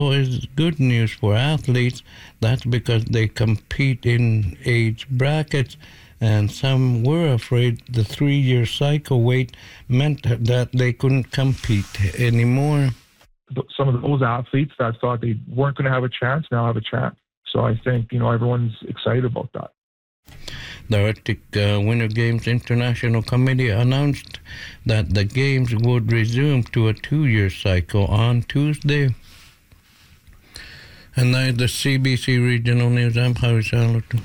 is good news for athletes. That's because they compete in age brackets, and some were afraid the 3-year cycle wait meant that they couldn't compete anymore. Some of those athletes that thought they weren't going to have a chance now have a chance. So I think, everyone's excited about that. The Arctic Winter Games International Committee announced that the Games would resume to a 2-year cycle on Tuesday. And now the CBC Regional News. I'm Harry Charlotte.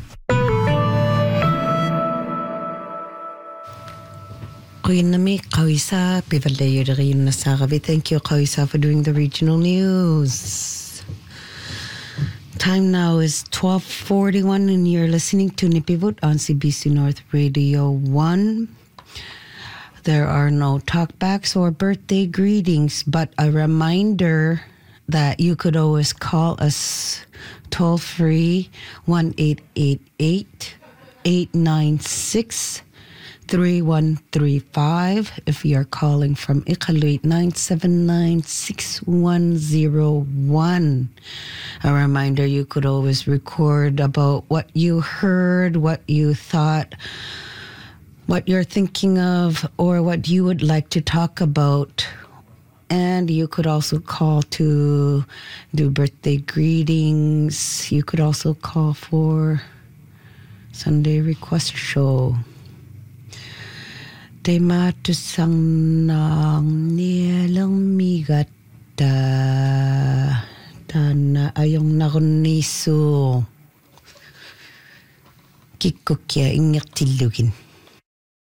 Thank you, Kawisa, for doing the regional news. Time now is 12:41 and you're listening to Nipivut on CBC North Radio 1. There are no talkbacks or birthday greetings, but a reminder that you could always call us toll-free 1-888-896-3135 if you're calling from Iqaluit 979-6101. A reminder, you could always record about what you heard, what you thought, what you're thinking of, or what you would like to talk about. And you could also call to do birthday greetings. You could also call for Sunday request show. Tema tusang nang nilang migat na ayong nakuniso kikukya ingyak tilugin.